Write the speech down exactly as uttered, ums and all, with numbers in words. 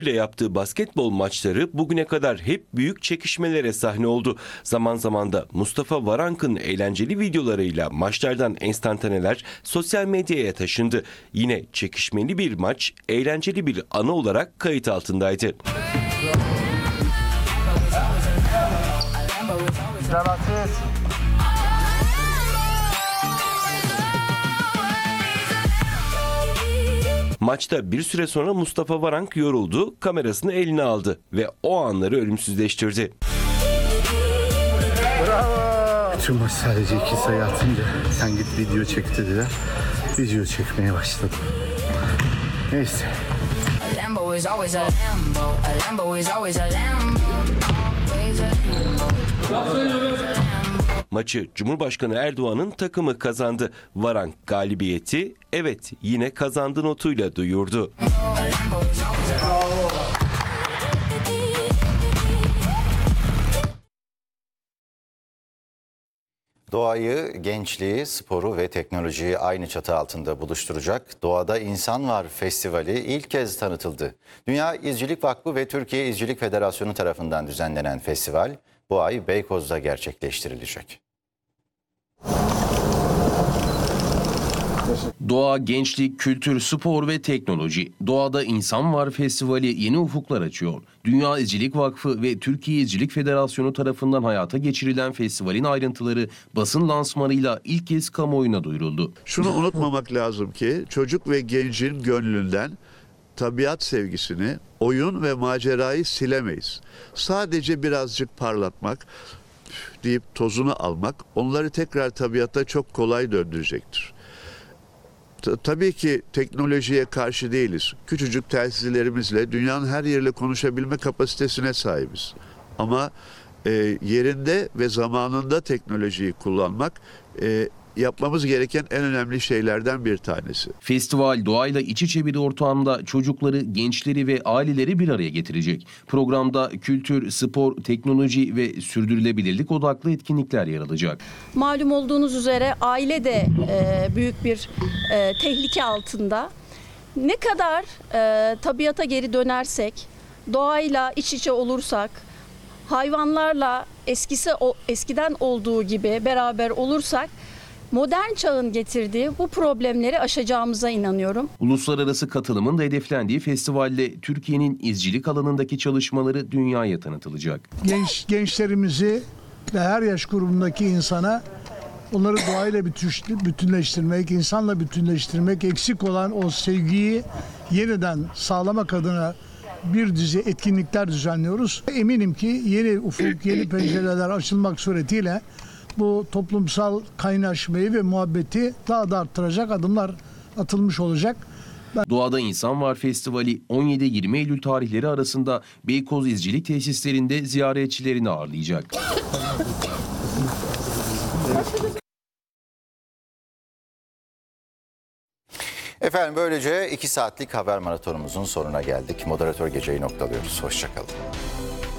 ile yaptığı basketbol maçları bugüne kadar hep büyük çekişmelere sahne oldu. Zaman zaman da Mustafa Varank'ın eğlenceli videolarıyla maçlardan enstantaneler sosyal medyaya taşındı. Yine çekişmeli bir maç, eğlenceli bir anı olarak kayıt altındaydı. Maçta bir süre sonra Mustafa Varank yoruldu, kamerasını eline aldı ve o anları ölümsüzleştirdi. Bravo! Bütün maç sadece iki sayı atınca sen git video çek dediler. Video çekmeye başladım. Neyse. Maçı Cumhurbaşkanı Erdoğan'ın takımı kazandı. Varank galibiyeti evet yine kazandı notuyla duyurdu. Doğayı, gençliği, sporu ve teknolojiyi aynı çatı altında buluşturacak Doğada İnsan Var Festivali ilk kez tanıtıldı. Dünya İzcilik Vakfı ve Türkiye İzcilik Federasyonu tarafından düzenlenen festival bu ay Beykoz'da gerçekleştirilecek. Doğa, gençlik, kültür, spor ve teknoloji. Doğada İnsan Var Festivali yeni ufuklar açıyor. Dünya İzcilik Vakfı ve Türkiye İzcilik Federasyonu tarafından hayata geçirilen festivalin ayrıntıları basın lansmanıyla ilk kez kamuoyuna duyuruldu. Şunu unutmamak lazım ki çocuk ve gencin gönlünden tabiat sevgisini, oyun ve macerayı silemeyiz. Sadece birazcık parlatmak, deyip tozunu almak onları tekrar tabiata çok kolay döndürecektir. Tabii ki teknolojiye karşı değiliz. Küçücük telsizlerimizle dünyanın her yeriyle konuşabilme kapasitesine sahibiz. Ama e, yerinde ve zamanında teknolojiyi kullanmak e, yapmamız gereken en önemli şeylerden bir tanesi. Festival doğayla iç içe bir ortamda çocukları, gençleri ve aileleri bir araya getirecek. Programda kültür, spor, teknoloji ve sürdürülebilirlik odaklı etkinlikler yer alacak. Malum olduğunuz üzere aile de e, büyük bir e, tehlike altında. Ne kadar e, tabiata geri dönersek, doğayla iç içe olursak, hayvanlarla eskisi o, eskiden olduğu gibi beraber olursak, modern çağın getirdiği bu problemleri aşacağımıza inanıyorum. Uluslararası katılımın da hedeflendiği festivalle Türkiye'nin izcilik alanındaki çalışmaları dünyaya tanıtılacak. Genç gençlerimizi ve her yaş grubundaki insana onları doğayla bütünleştirmek, insanla bütünleştirmek, eksik olan o sevgiyi yeniden sağlamak adına bir dizi etkinlikler düzenliyoruz. Eminim ki yeni ufuk, yeni pencereler açılmak suretiyle bu toplumsal kaynaşmayı ve muhabbeti daha da arttıracak adımlar atılmış olacak. Ben... Doğada İnsan Var Festivali on yedi yirmi Eylül tarihleri arasında Beykoz İzcilik Tesislerinde ziyaretçilerini ağırlayacak. Efendim böylece iki saatlik haber maratonumuzun sonuna geldik. Moderatör Gece'yi noktalıyoruz. Hoşça kalın.